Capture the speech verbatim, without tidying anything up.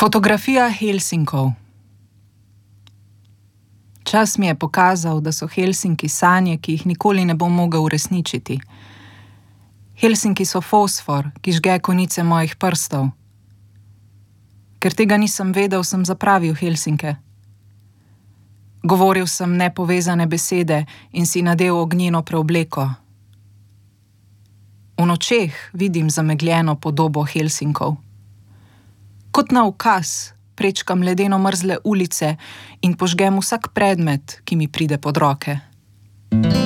Fotografija Helsinkov. Čas mi je pokazal, da so Helsinki sanje, ki jih nikoli ne bom mogel uresničiti. Helsinki so fosfor, ki žge konice mojih prstov. Ker tega nisem vedel, sem zapravil Helsinke. Govoril sem nepovezane besede in si nadel ognjeno preobleko. V nočeh vidim zamegljeno podobo Helsinkov. Kot na ukaz prečkam ledeno mrzle ulice in požgem vsak predmet, ki mi pride pod roke.